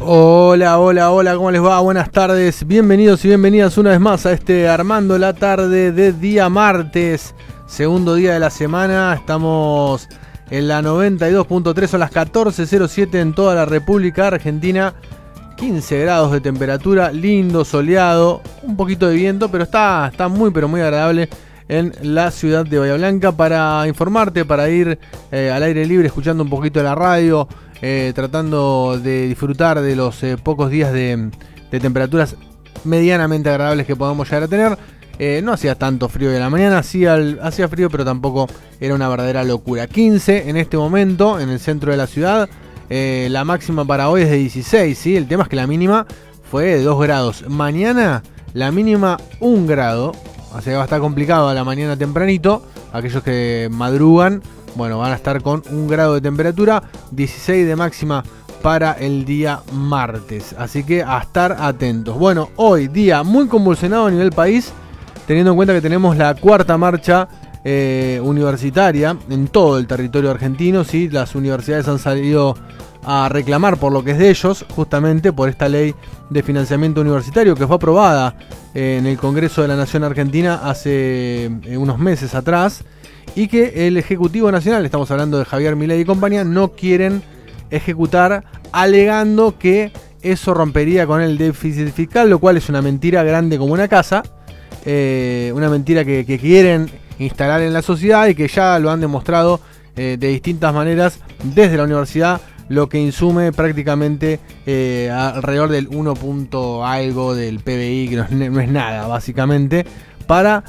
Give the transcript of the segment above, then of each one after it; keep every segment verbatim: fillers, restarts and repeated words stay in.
Hola, hola, hola, ¿cómo les va? Buenas tardes, bienvenidos y bienvenidas una vez más a este Armando la Tarde de día martes, segundo día de la semana. Estamos en la noventa y dos punto tres, son las catorce cero siete en toda la República Argentina, quince grados de temperatura, lindo, soleado, un poquito de viento, pero está, está muy pero muy agradable en la ciudad de Bahía Blanca. Para informarte, para ir eh, al aire libre escuchando un poquito de la radio, Eh, tratando de disfrutar de los eh, pocos días de, de temperaturas medianamente agradables que podamos llegar a tener. Eh, no hacía tanto frío de la mañana, hacía, hacía frío, pero tampoco era una verdadera locura. quince en este momento en el centro de la ciudad. Eh, la máxima para hoy es de dieciséis, ¿sí? El tema es que la mínima fue de dos grados. Mañana la mínima un grado, así que va a estar complicado a la mañana tempranito. Aquellos que madrugan, bueno, van a estar con un grado de temperatura, dieciséis de máxima para el día martes. Así que a estar atentos. Bueno, hoy día muy convulsionado a nivel país, teniendo en cuenta que tenemos la cuarta marcha eh, universitaria en todo el territorio argentino. ¿Sí? Las universidades han salido a reclamar por lo que es de ellos, justamente por esta ley de financiamiento universitario que fue aprobada eh, en el Congreso de la Nación Argentina hace eh, unos meses atrás, y que el Ejecutivo Nacional, estamos hablando de Javier Milei y compañía, no quieren ejecutar, alegando que eso rompería con el déficit fiscal, lo cual es una mentira grande como una casa, eh, una mentira que, que quieren instalar en la sociedad y que ya lo han demostrado eh, de distintas maneras desde la universidad, lo que insume prácticamente eh, alrededor del uno punto algo del P B I, que no es, no es nada básicamente, para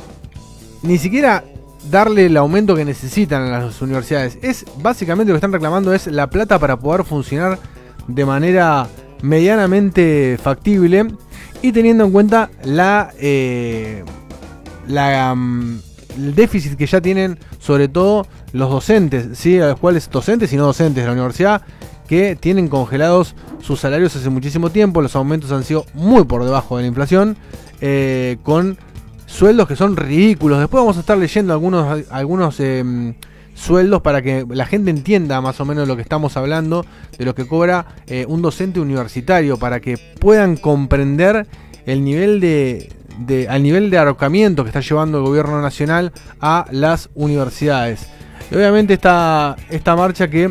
ni siquiera darle el aumento que necesitan a las universidades. Es básicamente lo que están reclamando, es la plata para poder funcionar de manera medianamente factible, y teniendo en cuenta la, eh, la um, el déficit que ya tienen, sobre todo los docentes, ¿sí? A los cuales docentes y no docentes de la universidad, que tienen congelados sus salarios hace muchísimo tiempo. Los aumentos han sido muy por debajo de la inflación, eh, con sueldos que son ridículos. Después vamos a estar leyendo algunos, algunos eh, sueldos para que la gente entienda más o menos de lo que estamos hablando, de lo que cobra eh, un docente universitario, para que puedan comprender el nivel de, de, al nivel de arrocamiento que está llevando el gobierno nacional a las universidades. Y obviamente esta, esta marcha, que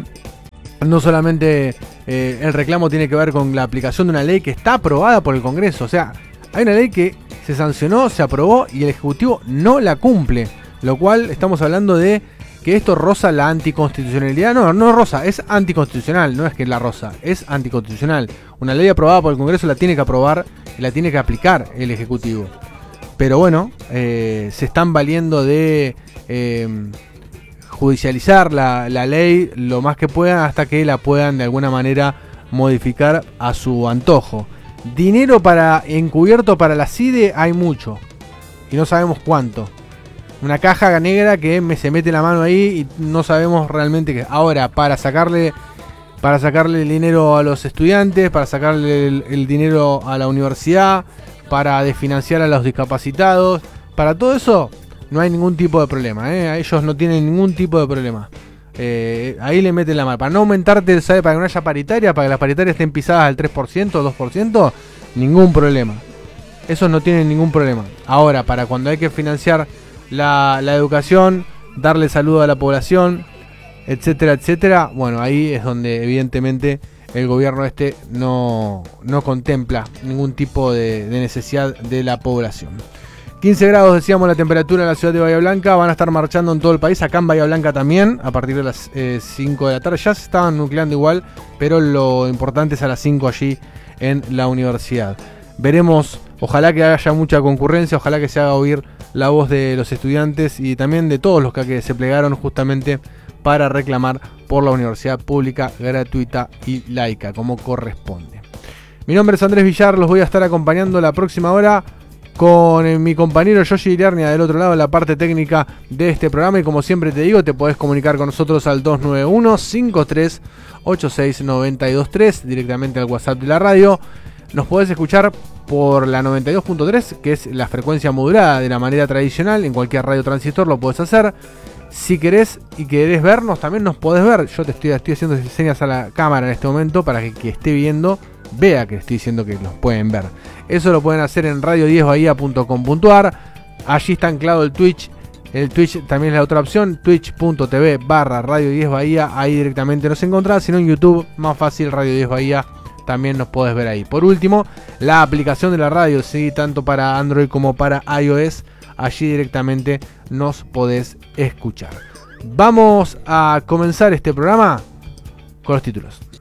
no solamente eh, el reclamo tiene que ver con la aplicación de una ley que está aprobada por el Congreso. O sea, hay una ley que se sancionó, se aprobó y el Ejecutivo no la cumple, lo cual estamos hablando de que esto roza la anticonstitucionalidad. No, no roza, es anticonstitucional, no es que la roza, es anticonstitucional. Una ley aprobada por el Congreso la tiene que aprobar y la tiene que aplicar el Ejecutivo. Pero bueno, eh, se están valiendo de eh, judicializar la, la ley lo más que puedan, hasta que la puedan de alguna manera modificar a su antojo. Dinero para encubierto para la C I D E hay mucho, y no sabemos cuánto. Una caja negra que me, se mete la mano ahí y no sabemos realmente qué. Ahora, para sacarle para sacarle el dinero a los estudiantes, para sacarle el, el dinero a la universidad, para desfinanciar a los discapacitados, para todo eso no hay ningún tipo de problema, ¿eh? A ellos no tienen ningún tipo de problema. Eh, ahí le meten la mano. Para no aumentarte, ¿sabe? Para que no haya paritaria, para que las paritarias estén pisadas al tres por ciento, dos por ciento, ningún problema. Esos no tienen ningún problema. Ahora, para cuando hay que financiar la, la educación, darle salud a la población, etcétera, etcétera, bueno, ahí es donde evidentemente el gobierno este no, no contempla ningún tipo de, de necesidad de la población. quince grados, decíamos, la temperatura en la ciudad de Bahía Blanca. Van a estar marchando en todo el país, acá en Bahía Blanca también, a partir de las eh, cinco de la tarde. Ya se estaban nucleando igual, pero lo importante es a las cinco allí en la universidad. Veremos, ojalá que haya mucha concurrencia, ojalá que se haga oír la voz de los estudiantes y también de todos los que se plegaron justamente para reclamar por la universidad pública, gratuita y laica, como corresponde. Mi nombre es Andrés Villar, los voy a estar acompañando la próxima hora con mi compañero Yoshi Iriarnia del otro lado en la parte técnica de este programa. Y como siempre te digo, te podés comunicar con nosotros al dos nueve uno, cinco tres ocho seis, nueve dos tres, directamente al WhatsApp de la radio. Nos podés escuchar por la noventa y dos punto tres, que es la frecuencia modulada de la manera tradicional. En cualquier radio transistor lo podés hacer. Si querés y querés vernos, también nos podés ver. Yo te estoy, estoy haciendo señas a la cámara en este momento para que, que esté viendo vea que estoy diciendo que los pueden ver. Eso lo pueden hacer en radio diez bahía punto com punto a r. Allí está anclado el Twitch. El Twitch también es la otra opción, twitch punto t v barra radio diez bahía. Ahí directamente nos encontrás. Si no, en YouTube, más fácil, Radio diez Bahía. También nos podés ver ahí. Por último, la aplicación de la radio, ¿sí? Tanto para Android como para iOS. Allí directamente nos podés escuchar. Vamos a comenzar este programa con los títulos.